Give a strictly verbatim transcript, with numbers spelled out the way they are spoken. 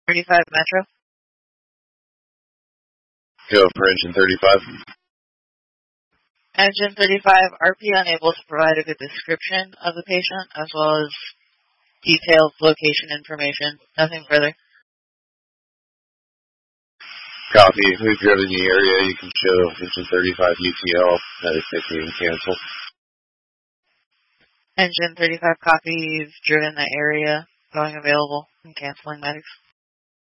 thirty-five Metro. Go for engine thirty-five. Engine thirty-five, R P unable to provide a good description of the patient as well as detailed location information. Nothing further. Copy. If we've driven the area, you can show engine thirty-five U T L. That is fifteen cancel. Engine thirty-five copy. You've driven the area. Going available and canceling medics.